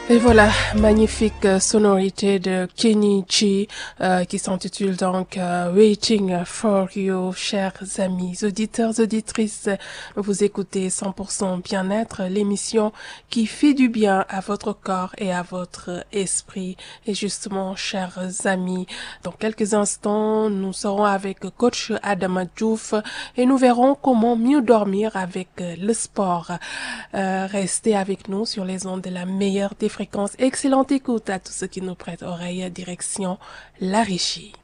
Et voilà, magnifique sonorité de Kenny G qui s'intitule donc Waiting for You, chers amis, auditeurs, auditrices. Vous écoutez 100% Bien-être, l'émission qui fait du bien à votre corps et à votre esprit. Et justement, chers amis, dans quelques instants, nous serons avec coach Adama Diouf et nous verrons comment mieux dormir avec le sport. Restez avec nous sur les ondes de la meilleure des fréquences. Excellente écoute à tous ceux qui nous prêtent oreille. Direction la régie.